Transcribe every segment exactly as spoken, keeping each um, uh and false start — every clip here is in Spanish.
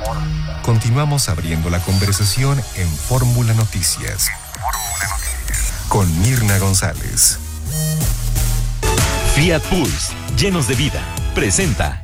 Continuamos abriendo la conversación en Fórmula Noticias. Con Mirna González. Fiat Pulse, llenos de vida, presenta.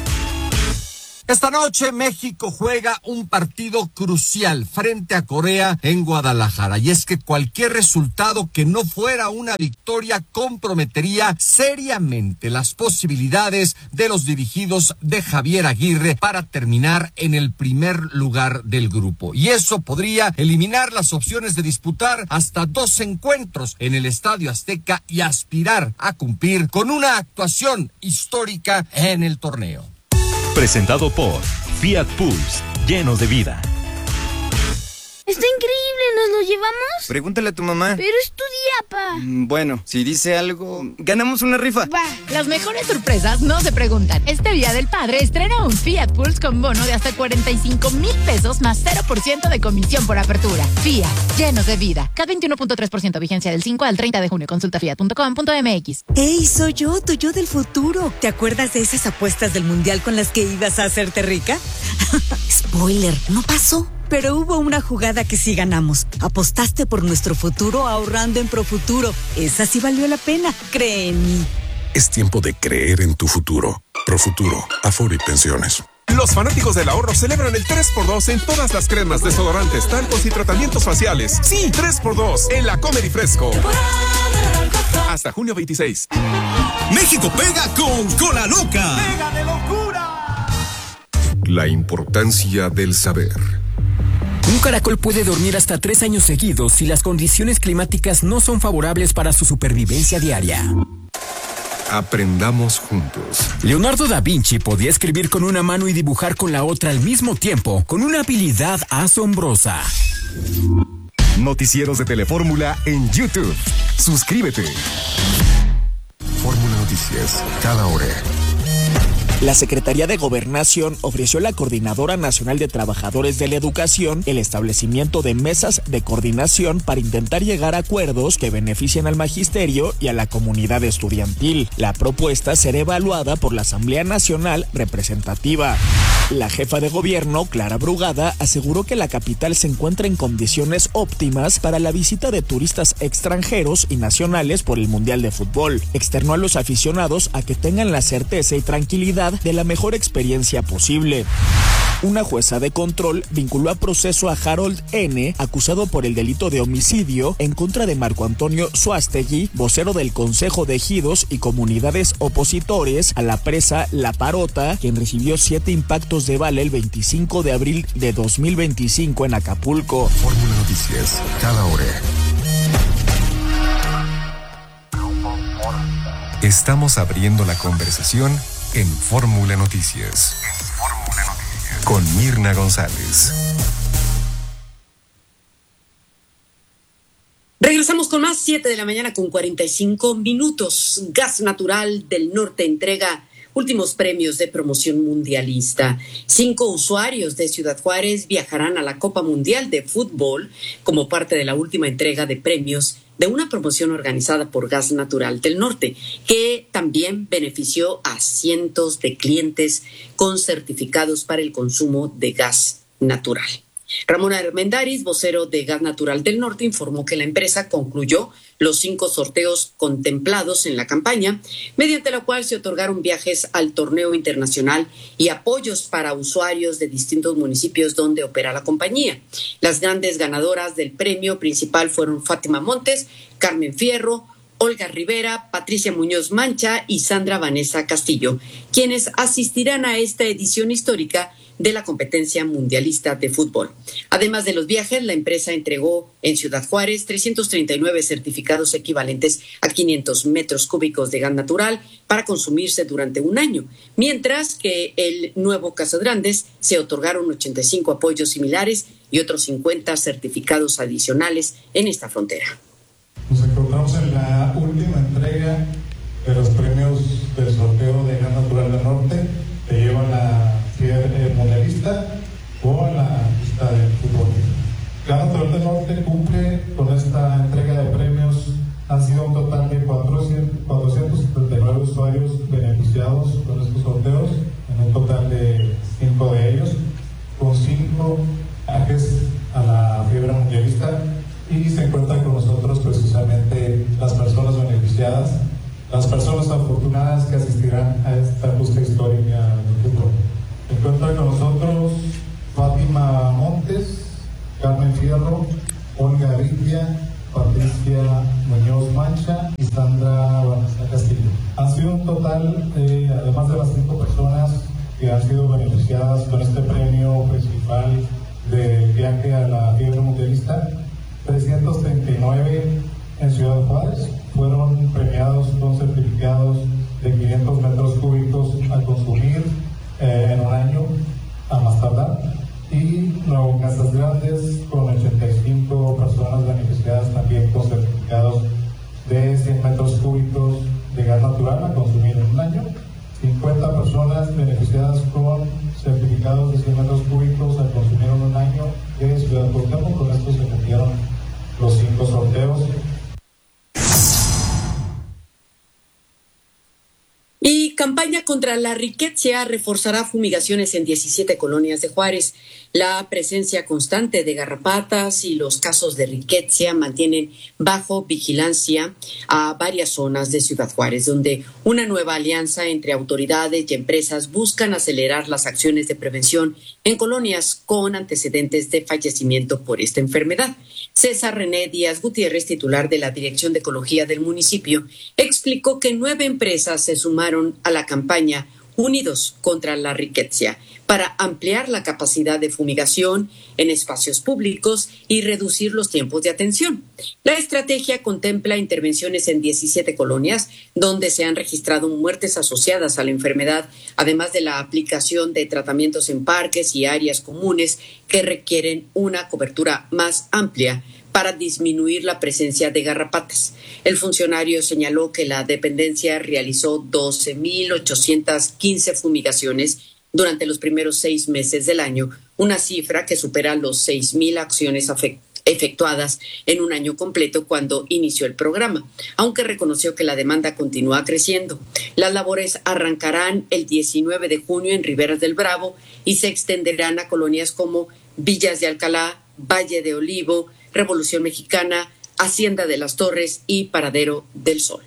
Esta noche México juega un partido crucial frente a Corea en Guadalajara, y es que cualquier resultado que no fuera una victoria comprometería seriamente las posibilidades de los dirigidos de Javier Aguirre para terminar en el primer lugar del grupo, y eso podría eliminar las opciones de disputar hasta dos encuentros en el Estadio Azteca y aspirar a cumplir con una actuación histórica en el torneo. Presentado por Fiat Pulse, llenos de vida. Está increíble, ¿nos lo llevamos? Pregúntale a tu mamá. Pero es tu día, pa. Bueno, si dice algo, ganamos una rifa. Va. Las mejores sorpresas no se preguntan. Este Día del Padre estrena un Fiat Pulse con bono de hasta cuarenta y cinco mil pesos más cero por ciento de comisión por apertura. Fiat, llenos de vida. C A T veintiuno punto tres por ciento, vigencia del cinco al treinta de junio. Consulta fiat punto com punto m x. ¡Ey, soy yo, tu yo del futuro! ¿Te acuerdas de esas apuestas del mundial con las que ibas a hacerte rica? Spoiler, no pasó. Pero hubo una jugada que sí ganamos. Apostaste por nuestro futuro ahorrando en Profuturo. Esa sí valió la pena, cree en mí. Es tiempo de creer en tu futuro. Profuturo, Afore y Pensiones. Los fanáticos del ahorro celebran el tres por dos en todas las cremas, desodorantes, talcos y tratamientos faciales. Sí, tres por dos en la Comer y Fresco. Hasta junio veintiséis. México pega con Cola Loca. ¡Pega de locura! La importancia del saber. Un caracol puede dormir hasta tres años seguidos si las condiciones climáticas no son favorables para su supervivencia diaria. Aprendamos juntos. Leonardo da Vinci podía escribir con una mano y dibujar con la otra al mismo tiempo, con una habilidad asombrosa. Noticieros de Telefórmula en YouTube. Suscríbete. Fórmula Noticias, cada hora. La Secretaría de Gobernación ofreció a la Coordinadora Nacional de Trabajadores de la Educación el establecimiento de mesas de coordinación para intentar llegar a acuerdos que beneficien al magisterio y a la comunidad estudiantil. La propuesta será evaluada por la Asamblea Nacional Representativa. La jefa de gobierno, Clara Brugada, aseguró que la capital se encuentra en condiciones óptimas para la visita de turistas extranjeros y nacionales por el Mundial de Fútbol. Externó a los aficionados a que tengan la certeza y tranquilidad de la mejor experiencia posible. Una jueza de control vinculó a proceso a Harold N., acusado por el delito de homicidio en contra de Marco Antonio Suástegui, vocero del Consejo de Ejidos y Comunidades Opositores a la presa La Parota, quien recibió siete impactos de bala el veinticinco de abril de dos mil veinticinco en Acapulco. Fórmula Noticias, cada hora. Estamos abriendo la conversación en Fórmula Noticias. Fórmula Noticias. Con Mirna González. Regresamos con más, siete de la mañana con cuarenta y cinco minutos. Gas Natural del Norte entrega últimos premios de promoción mundialista. Cinco usuarios de Ciudad Juárez viajarán a la Copa Mundial de Fútbol como parte de la última entrega de premios de una promoción organizada por Gas Natural del Norte, que también benefició a cientos de clientes con certificados para el consumo de gas natural. Ramón Armendáriz, vocero de Gas Natural del Norte, informó que la empresa concluyó los cinco sorteos contemplados en la campaña, mediante la cual se otorgaron viajes al torneo internacional y apoyos para usuarios de distintos municipios donde opera la compañía. Las grandes ganadoras del premio principal fueron Fátima Montes, Carmen Fierro, Olga Rivera, Patricia Muñoz Mancha y Sandra Vanessa Castillo, quienes asistirán a esta edición histórica de la competencia mundialista de fútbol. Además de los viajes, la empresa entregó en Ciudad Juárez trescientos treinta y nueve certificados equivalentes a quinientos metros cúbicos de gas natural para consumirse durante un año, mientras que el Nuevo Casa Grandes se otorgaron ochenta y cinco apoyos similares y otros cincuenta certificados adicionales en esta frontera. Nos encontramos en la última entrega de los premios del sorteo de Gas Natural del Norte. Te llevan a ser eh, mundialista o a la pista de fútbol. Gas Natural del Norte cumple con esta entrega de premios. Han sido un total de cuatrocientos setenta y nueve usuarios beneficiados con estos sorteos, en un total de cinco de ellos, con cinco viajes a la fiebre mundialista y se encuentran con nosotros precisamente las personas beneficiadas, las personas afortunadas que asistirán a esta justa histórica del futuro. Se encuentran con nosotros Fátima Montes, Carmen Fierro, Olga Vidia, Patricia Muñoz Mancha y Sandra Vanessa Castillo. Han sido un total, eh, además de las cinco personas que han sido beneficiadas con este premio principal de viaje a la fiebre mundialista, trescientos treinta y nueve en Ciudad Juárez fueron premiados con certificados de quinientos metros cúbicos a consumir eh, en un año a más tardar. Y Nuevo Casas Grandes con ochenta y cinco personas beneficiadas también con certificados de cien metros cúbicos de gas natural a consumir en un año, cincuenta personas beneficiadas con certificados de cien metros cúbicos a consumir en un año de Ciudad Cuauhtémoc. Con esto se cumplieron los cinco sorteos. Y campaña contra la riqueza reforzará fumigaciones en diecisiete colonias de Juárez. La presencia constante de garrapatas y los casos de riqueza mantienen bajo vigilancia a varias zonas de Ciudad Juárez, donde una nueva alianza entre autoridades y empresas buscan acelerar las acciones de prevención en colonias con antecedentes de fallecimiento por esta enfermedad. César René Díaz Gutiérrez, titular de la Dirección de Ecología del municipio, explicó que nueve empresas se sumaron a la campaña Unidos contra la Riqueza para ampliar la capacidad de fumigación en espacios públicos y reducir los tiempos de atención. La estrategia contempla intervenciones en diecisiete colonias donde se han registrado muertes asociadas a la enfermedad, además de la aplicación de tratamientos en parques y áreas comunes que requieren una cobertura más amplia para disminuir la presencia de garrapatas. El funcionario señaló que la dependencia realizó doce mil ochocientas quince fumigaciones durante los primeros seis meses del año, una cifra que supera los seis mil acciones efectuadas en un año completo cuando inició el programa, aunque reconoció que la demanda continúa creciendo. Las labores arrancarán el diecinueve de junio en Riberas del Bravo y se extenderán a colonias como Villas de Alcalá, Valle de Olivo, Revolución Mexicana, Hacienda de las Torres y Paradero del Sol.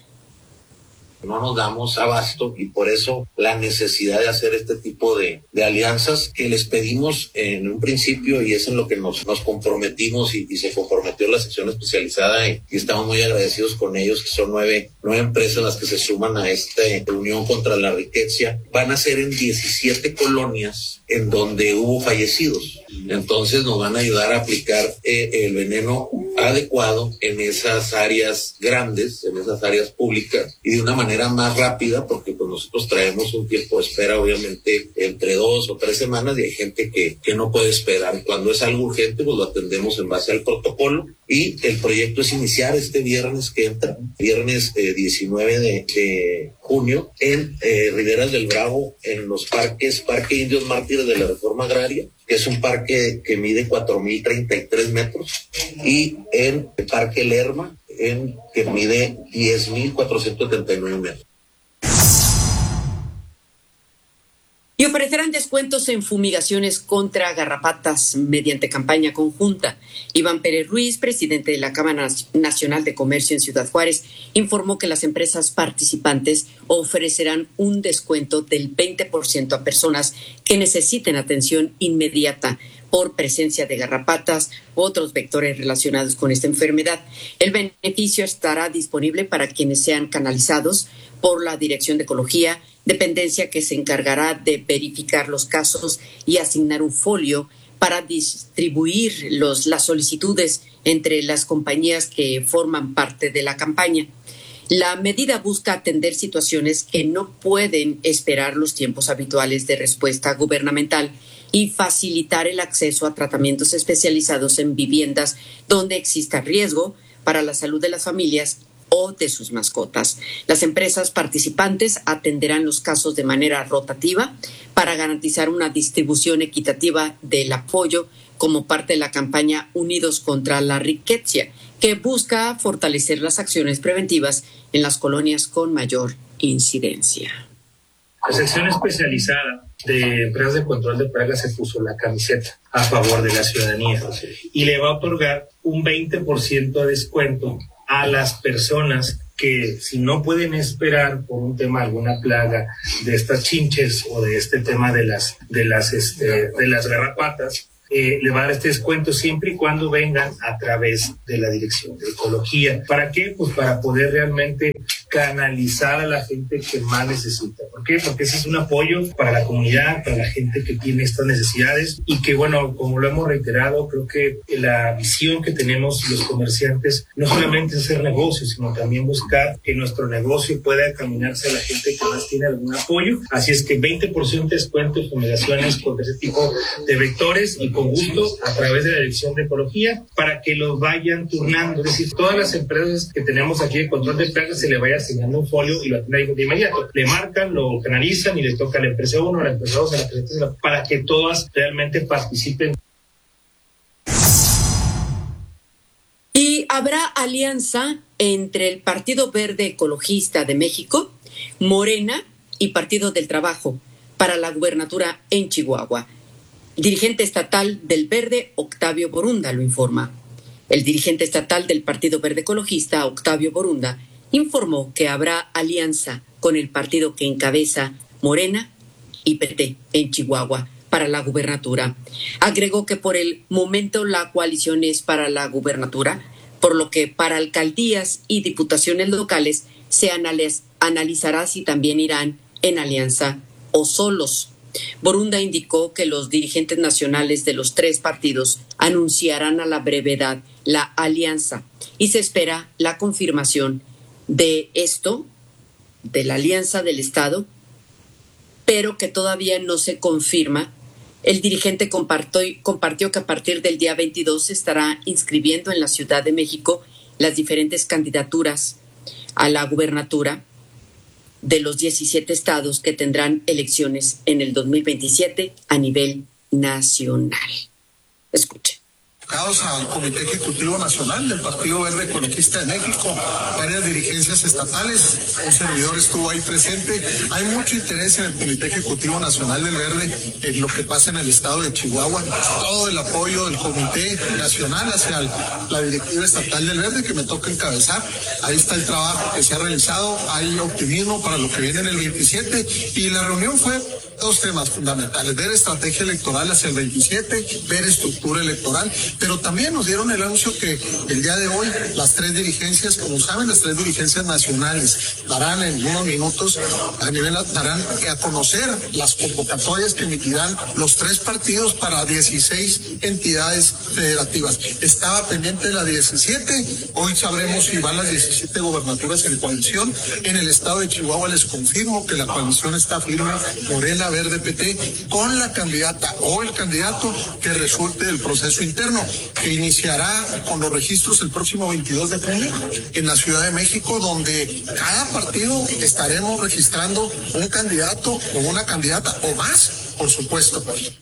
No nos damos abasto y por eso la necesidad de hacer este tipo de, de alianzas que les pedimos en un principio, y es en lo que nos, nos comprometimos y, y se comprometió la sección especializada y, y estamos muy agradecidos con ellos, que son nueve, nueve empresas las que se suman a esta Unión contra la Riqueza. Van a ser en diecisiete colonias en donde hubo fallecidos. Entonces nos van a ayudar a aplicar eh, el veneno adecuado en esas áreas grandes, en esas áreas públicas y de una manera más rápida, porque pues nosotros traemos un tiempo de espera obviamente entre dos o tres semanas y hay gente que, que no puede esperar. Cuando es algo urgente pues lo atendemos en base al protocolo y el proyecto es iniciar este viernes que entra, viernes eh, diecinueve de junio en eh, Riberas del Bravo, en los parques, Parque Indios Mártires de la Reforma Agraria, que es un parque que mide cuatro mil treinta y tres metros, y en el Parque Lerma, en, que mide diez mil cuatrocientos setenta y nueve metros. Y ofrecerán descuentos en fumigaciones contra garrapatas mediante campaña conjunta. Iván Pérez Ruiz, presidente de la Cámara Nacional de Comercio en Ciudad Juárez, informó que las empresas participantes ofrecerán un descuento del veinte por ciento a personas que necesiten atención inmediata por presencia de garrapatas u otros vectores relacionados con esta enfermedad. El beneficio estará disponible para quienes sean canalizados por la Dirección de Ecología, dependencia que se encargará de verificar los casos y asignar un folio para distribuir los, las solicitudes entre las compañías que forman parte de la campaña. La medida busca atender situaciones que no pueden esperar los tiempos habituales de respuesta gubernamental y facilitar el acceso a tratamientos especializados en viviendas donde exista riesgo para la salud de las familias o de sus mascotas. Las empresas participantes atenderán los casos de manera rotativa para garantizar una distribución equitativa del apoyo como parte de la campaña Unidos contra la Riqueza, que busca fortalecer las acciones preventivas en las colonias con mayor incidencia. La sección especializada de Empresas de Control de Plagas se puso la camiseta a favor de la ciudadanía y le va a otorgar un veinte por ciento de descuento a las personas que si no pueden esperar por un tema, alguna plaga de estas chinches o de este tema de las de las este, de las garrapatas, eh, le va a dar este descuento siempre y cuando vengan a través de la Dirección de Ecología. ¿Para qué? Pues para poder realmente canalizar a la gente que más necesita. ¿Por qué? Porque ese es un apoyo para la comunidad, para la gente que tiene estas necesidades y que, bueno, como lo hemos reiterado, creo que la visión que tenemos los comerciantes no solamente es hacer negocios, sino también buscar que nuestro negocio pueda caminarse a la gente que más tiene algún apoyo. Así es que veinte por ciento de descuento en fumigaciones con ese tipo de vectores y con gusto a través de la Dirección de Ecología para que los vayan turnando. Es decir, todas las empresas que tenemos aquí de control de plagas se le vaya asignando un folio y lo atienden de inmediato. Le marcan, lo canalizan y le toca a la empresa uno, a la empresa dos, a la empresa tres, para que todas realmente participen. Y habrá alianza entre el Partido Verde Ecologista de México, Morena y Partido del Trabajo para la gubernatura en Chihuahua. El dirigente estatal del Verde, Octavio Borunda, lo informa. El dirigente estatal del Partido Verde Ecologista, Octavio Borunda, informó que habrá alianza con el partido que encabeza Morena y P T en Chihuahua para la gubernatura. Agregó que por el momento la coalición es para la gubernatura, por lo que para alcaldías y diputaciones locales se analiz- analizará si también irán en alianza o solos. Borunda indicó que los dirigentes nacionales de los tres partidos anunciarán a la brevedad la alianza y se espera la confirmación de esto, de la alianza del Estado, pero que todavía no se confirma. El dirigente compartió, compartió que a partir del día veintidós se estará inscribiendo en la Ciudad de México las diferentes candidaturas a la gubernatura de los diecisiete estados que tendrán elecciones en el dos mil veintisiete a nivel nacional. Escuchen. Al Comité Ejecutivo Nacional del Partido Verde Ecologista de México, varias dirigencias estatales, un servidor estuvo ahí presente. Hay mucho interés en el Comité Ejecutivo Nacional del Verde en lo que pasa en el estado de Chihuahua. Todo el apoyo del Comité Nacional hacia el, la directiva estatal del Verde que me toca encabezar. Ahí está el trabajo que se ha realizado, hay optimismo para lo que viene en el veintisiete y la reunión fue dos temas fundamentales: ver estrategia electoral hacia el veintisiete, ver estructura electoral, pero también nos dieron el anuncio que el día de hoy las tres dirigencias, como saben, las tres dirigencias nacionales darán en unos minutos a nivel darán a conocer las convocatorias que emitirán los tres partidos para dieciséis entidades federativas. Estaba pendiente la diecisiete, hoy sabremos si van las diecisiete gobernaturas en coalición. En el estado de Chihuahua les confirmo que la coalición está firme, Morena, Verde, P T, con la candidata o el candidato que resulte del proceso interno, que iniciará con los registros el próximo veintidós de junio en la Ciudad de México, donde cada partido estaremos registrando un candidato o una candidata o más, por supuesto.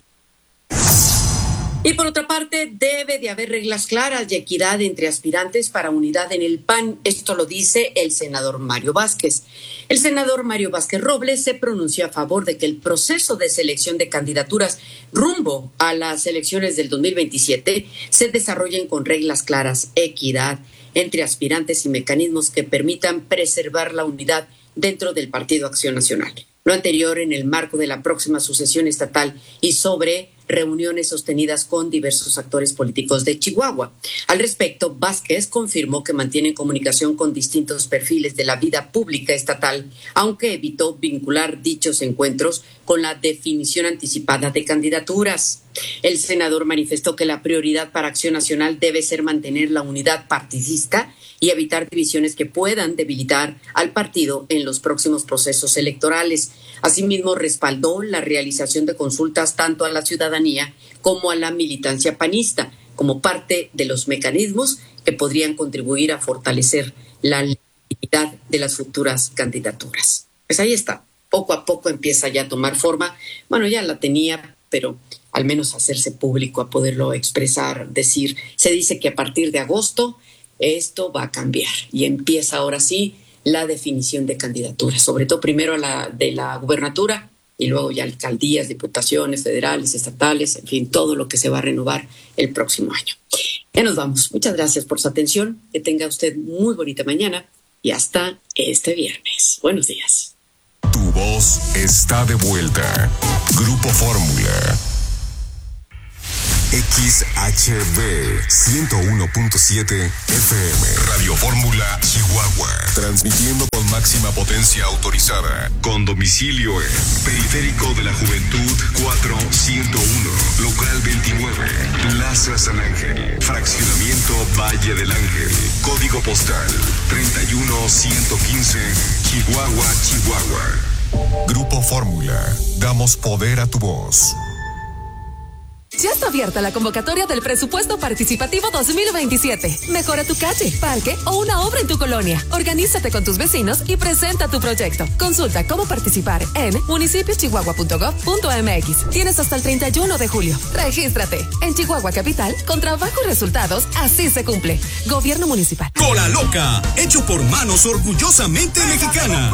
Y por otra parte, debe de haber reglas claras y equidad entre aspirantes para unidad en el P A N. Esto lo dice el senador Mario Vázquez. El senador Mario Vázquez Robles se pronunció a favor de que el proceso de selección de candidaturas rumbo a las elecciones del dos mil veintisiete se desarrollen con reglas claras, equidad entre aspirantes y mecanismos que permitan preservar la unidad dentro del Partido Acción Nacional. Lo anterior en el marco de la próxima sucesión estatal y sobre reuniones sostenidas con diversos actores políticos de Chihuahua. Al respecto, Vázquez confirmó que mantiene comunicación con distintos perfiles de la vida pública estatal, aunque evitó vincular dichos encuentros con la definición anticipada de candidaturas. El senador manifestó que la prioridad para Acción Nacional debe ser mantener la unidad partidista y evitar divisiones que puedan debilitar al partido en los próximos procesos electorales. Asimismo, respaldó la realización de consultas tanto a la ciudadanía como a la militancia panista, como parte de los mecanismos que podrían contribuir a fortalecer la legitimidad de las futuras candidaturas. Pues ahí está, poco a poco empieza ya a tomar forma. Bueno, ya la tenía, pero al menos hacerse público, a poderlo expresar, decir. Se dice que a partir de agosto esto va a cambiar y empieza ahora sí la definición de candidaturas, sobre todo primero a la de la gubernatura y luego ya alcaldías, diputaciones federales, estatales, en fin, todo lo que se va a renovar el próximo año. Ya nos vamos. Muchas gracias por su atención. Que tenga usted muy bonita mañana y hasta este viernes. Buenos días. Tu voz está de vuelta. Grupo Fórmula. X H B ciento uno punto siete F M. Radio Fórmula Chihuahua. Transmitiendo con máxima potencia autorizada. Con domicilio en Periférico de la Juventud cuatro ciento uno. Local veintinueve. Plaza San Ángel. Fraccionamiento Valle del Ángel. Código postal treinta y uno ciento quince. Chihuahua, Chihuahua. Grupo Fórmula. Damos poder a tu voz. Ya está abierta la convocatoria del Presupuesto Participativo dos mil veintisiete. Mejora tu calle, parque o una obra en tu colonia. Organízate con tus vecinos y presenta tu proyecto. Consulta cómo participar en municipios chihuahua punto gov punto m x. Tienes hasta el treinta y uno de julio. Regístrate. En Chihuahua Capital, con trabajo y resultados, así se cumple. Gobierno Municipal. Cola Loca, hecho por manos orgullosamente mexicanas.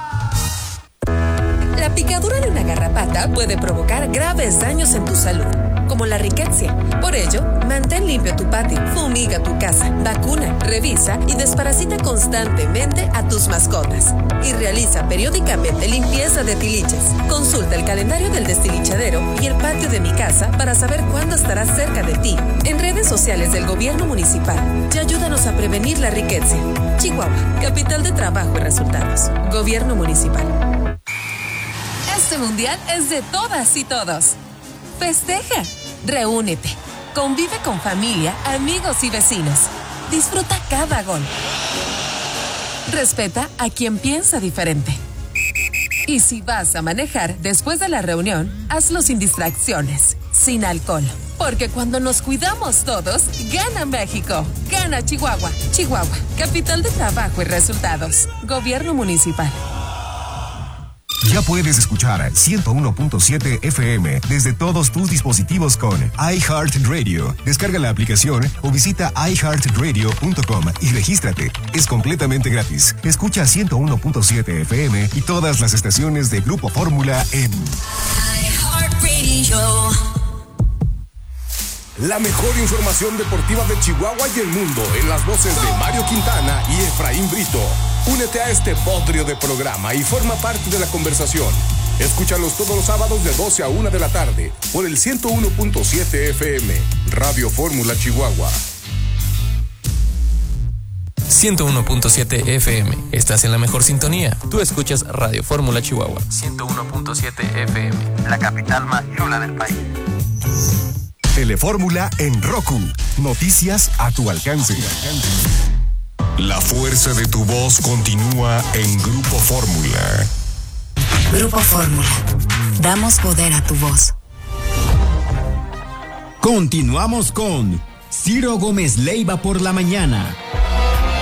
La picadura de una garrapata puede provocar graves daños en tu salud, como la riqueza. Por ello, mantén limpio tu patio, fumiga tu casa, vacuna, revisa y desparasita constantemente a tus mascotas. Y realiza periódicamente limpieza de tiliches. Consulta el calendario del destilichadero y el patio de mi casa para saber cuándo estará cerca de ti. En redes sociales del Gobierno Municipal y ayúdanos a prevenir la riqueza. Chihuahua, capital de trabajo y resultados. Gobierno Municipal. Este mundial es de todas y todos. Festeja, reúnete, convive con familia, amigos y vecinos. Disfruta cada gol. Respeta a quien piensa diferente. Y si vas a manejar después de la reunión, hazlo sin distracciones, sin alcohol. Porque cuando nos cuidamos todos, gana México, gana Chihuahua. Chihuahua, capital de trabajo y resultados. Gobierno Municipal. Ya puedes escuchar ciento uno punto siete F M desde todos tus dispositivos con iHeartRadio. Descarga la aplicación o visita i heart radio punto com y regístrate. Es completamente gratis. Escucha ciento uno punto siete F M y todas las estaciones de Grupo Fórmula en iHeartRadio. La mejor información deportiva de Chihuahua y el mundo en las voces de Mario Quintana y Efraín Brito. Únete a este bodrio de programa y forma parte de la conversación. Escúchalos todos los sábados de doce a una de la tarde por el ciento uno punto siete F M, Radio Fórmula Chihuahua. ciento uno punto siete F M. Estás en la mejor sintonía. Tú escuchas Radio Fórmula Chihuahua. ciento uno punto siete F M, la capital más chula del país. Telefórmula en Roku. Noticias a tu alcance. La fuerza de tu voz continúa en Grupo Fórmula. Grupo Fórmula. Damos poder a tu voz. Continuamos con Ciro Gómez Leiva por la mañana.